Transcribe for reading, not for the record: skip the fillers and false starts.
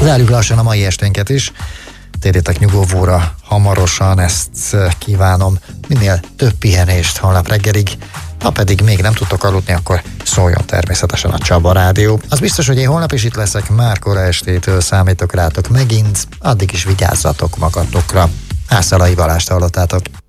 Várjuk lassan a mai esténket is. Térjetek nyugovóra hamarosan, ezt kívánom. Minél több pihenést holnap reggelig. Ha pedig még nem tudtok aludni, akkor szóljon természetesen a Csaba Rádió. Az biztos, hogy én holnap is itt leszek, már kora estétől számítok rátok megint. Addig is vigyázzatok magatokra. Ászalai Balást hallottátok.